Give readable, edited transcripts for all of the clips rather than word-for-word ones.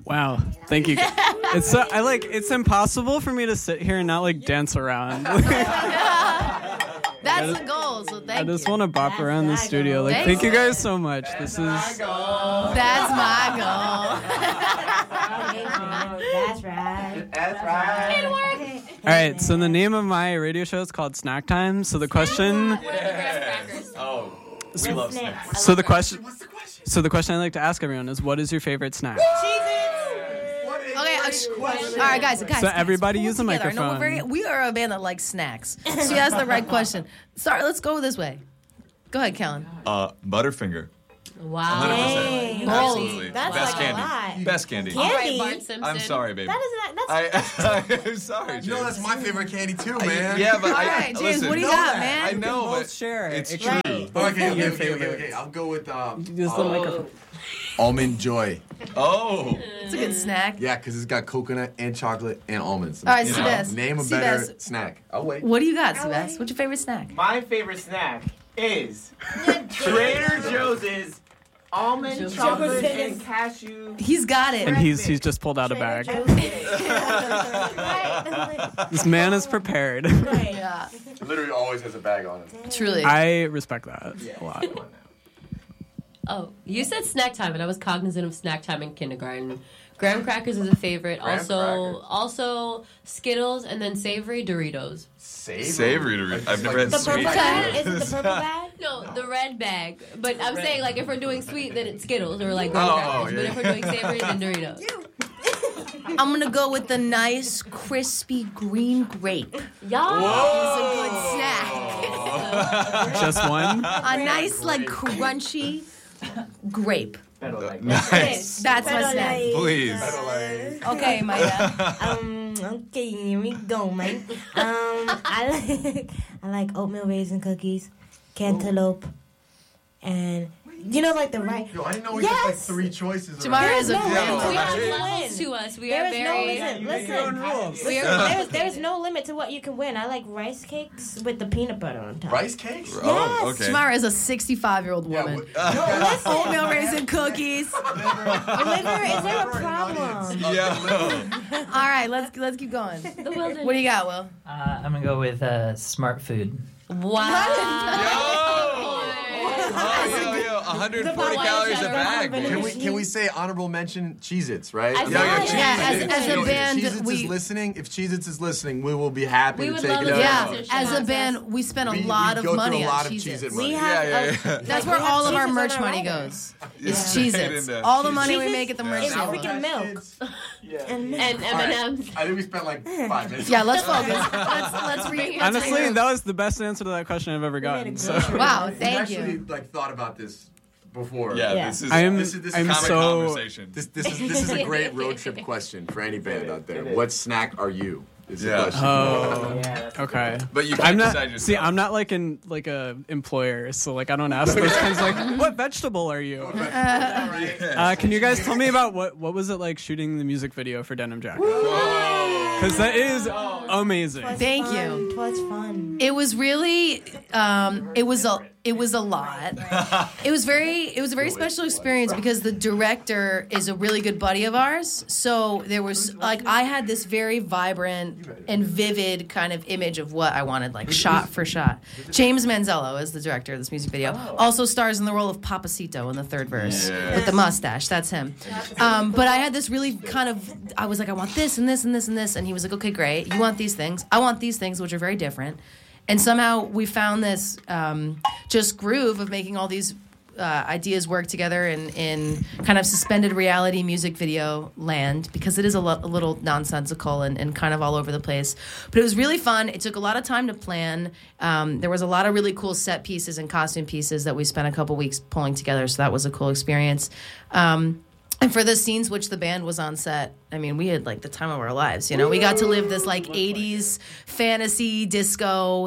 Wow, thank you. It's so, it's impossible for me to sit here and not like dance around. That's the goal. So thank you. I just want to bop around the studio. Like, thank you guys so much. This is. That's my goal. That's right. That's right. It worked. All right, so the name of my radio show is called Snack Time. So the question. Oh, we love snacks. So the question. So the question I like to ask everyone is, what is your favorite snack? Okay, all right, guys. So everybody use a together. microphone. We are a band that likes snacks. So you asked the right question. Sorry, let's go this way. Go ahead, Kellen. Butterfinger. Wow. 100%. Absolutely. That's Best like a candy. lot. Best candy. Candy? All right, Bart Simpson. I'm sorry, baby. That is I'm sorry, James. You know, that's my favorite candy too, man. Yeah, but All right, James, listen, what do you know got, that. man? I know, Both but share it. it's It true. can be both Okay, of your okay. favorites. I'll go with Use the microphone. Almond Joy. Oh. It's a good snack. Yeah, because it's got coconut and chocolate and almonds. All right, You know, Sebas. Name a better Sebas. snack. I'll wait. What do you got, Sebas? What's your favorite snack? My favorite snack is Trader Joe's almond chocolate and cashew. He's got it. And he's just pulled out a bag. This man is prepared. Yeah, Literally always has a bag on him. truly. I respect that a lot. Oh, you said snack time, and I was cognizant of snack time in kindergarten. Graham crackers is a favorite. Also Skittles, and then savory Doritos. Savory Doritos. I've never had The sweet. purple bag? Is it the purple bag? No, the red bag. But I'm saying, like, if we're doing sweet, then it's Skittles or like graham crackers. yeah. But if we're doing savory, then Doritos. I'm gonna go with the nice, crispy green grape. Y'all. It's a good snack. Just one? A nice, like, crunchy grape. Nice. That's my snack. Please. Okay, Maya. Okay, here we go, man. I like oatmeal raisin cookies, cantaloupe, and you know, like the right. Yo, I didn't know we Yes. had like 3 choices. Jamara is a no great way. We one. have Yeah. levels to us. We There are is very. no listen. We are, There's no limit to what you can win. I like rice cakes with the peanut butter on top. Rice cakes? Oh, Yes. okay. Jamara is a 65-year-old woman. Oatmeal raisin cookies. Liver, is there a problem? Yeah. All right, let's keep going. the wilderness. What do you got, Will? I'm gonna go with Smart Food. Wow. Yo, 140 calories a bag. Can we say honorable mention Cheez-Its, right? I Yeah, saw Yeah, it. as a band, Cheez-Its we is listening. If Cheez-Its is listening, we will be happy We to would take love it it. out. yeah, Yeah. as a band, we spent a We lot go of through money a on lot of Cheez-Its. Cheez-It We money. have. Yeah. That's we where have all of our Cheez-Its on merch our money rider. goes. Yeah. It's Cheez-Its. All the money we make at the merch It's table. freaking milk. And And M&M's. I think we spent like 5 minutes. Yeah, let's focus. Let's read. Honestly, that was the best answer to that question I've ever gotten. So Wow, We thank actually you. like thought about this before. Yeah, Yeah. this is I'm common so conversation. This is a great road trip question for any band out there. What snack are you? Is the Yeah. question. Oh, okay. But you I'm can't not. decide yourself. See, I'm not like a employer, so like I don't ask those kinds. Like, what vegetable are you? Can you guys tell me about what was it like shooting the music video for Denim Jacket? Because that is amazing. Thank you. It was fun. It was really, it was a lot. It was a very special experience because the director is a really good buddy of ours. So there was like I had this very vibrant and vivid kind of image of what I wanted, like shot for shot. James Manzello is the director of this music video. Also stars in the role of Papacito in the third verse with the mustache. That's him. But I had this really kind of, I was like, I want this and this and this and this, and he was like, okay, great. You want these things? I want these things, which are very different. And somehow we found this just groove of making all these ideas work together in kind of suspended reality music video land, because it is a little nonsensical and kind of all over the place. But it was really fun. It took a lot of time to plan. There was a lot of really cool set pieces and costume pieces that we spent a couple weeks pulling together, so that was a cool experience. And for the scenes which the band was on set, I mean, we had like the time of our lives, you know? We got to live this like 80s fantasy disco,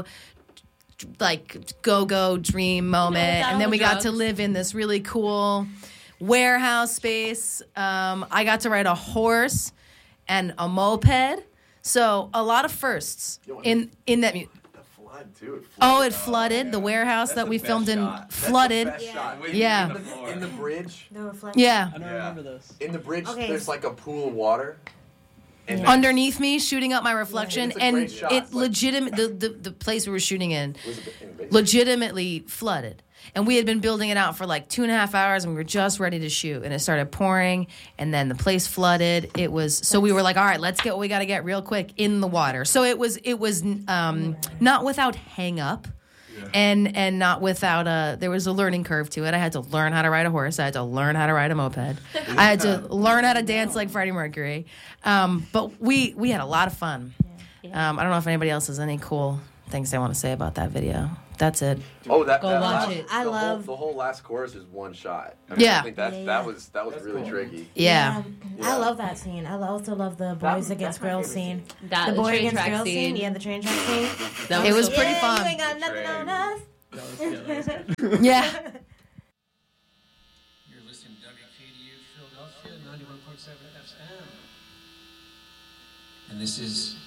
like go-go dream moment. And then we got to live in this really cool warehouse space. I got to ride a horse and a moped. So a lot of firsts in that flood too. It Oh, it flooded. The warehouse that we filmed in flooded. Yeah. In the bridge. The reflection. Yeah. I don't remember this. In the bridge, Okay. there's like a pool of water. And Underneath me, shooting up my reflection, It's a and great shot. it legitimate the place we were shooting in was in the basement. legitimately flooded. And we had been building it out for like 2.5 hours, and we were just ready to shoot. And it started pouring, and then the place flooded. It was so we were like, all right, let's get what we got to get real quick in the water. So it was not without hang up. And not without there was a learning curve to it. I had to learn how to ride a horse. I had to learn how to ride a moped. I had to learn how to dance like Freddie Mercury. But we had a lot of fun. I don't know if anybody else has any cool things they want to say about that video. That's it. Oh, that Go that watch last- it. I love- the whole last chorus is one shot. Yeah. I think that was really tricky. Yeah. Yeah. I love that scene. I also love the boys against girls scene. That The boy train against track girls scene. scene. Yeah, the train track scene. That It was so pretty Yeah, fun. You ain't got nothing on us. Yeah. You're listening to WKDU Philadelphia, 91.7 FM. And this is